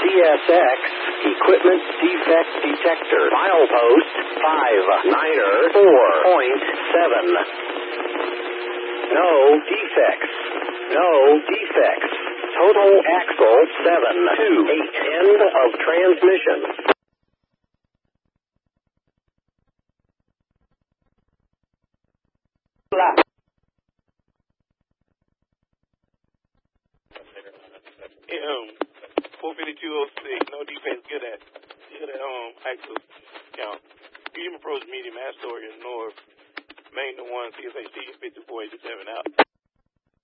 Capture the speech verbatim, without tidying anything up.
S X, equipment defect detector, milepost five niner four point seven. No defects. No defects. Total axle seven two eight. End of transmission. Um, four fifty-two oh six, no defense, good at, good at, um, axle count. Medium approach, medium, Astoria, north, main to one, C S H T, fifty-four eighty-seven out.